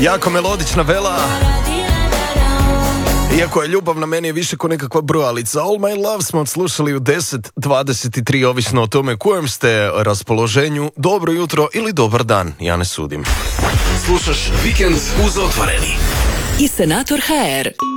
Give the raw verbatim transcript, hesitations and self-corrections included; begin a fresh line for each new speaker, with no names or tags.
Jako melodična vela. Iako je ljubav na meni je više ko nekakva brojalica. All My Love smo odslušali u deset dvadeset tri, ovisno o tome kojem ste raspoloženju. Dobro jutro ili dobar dan, ja ne sudim.
Slušaš Vikend uz Otvoreni.
I Senator ha er.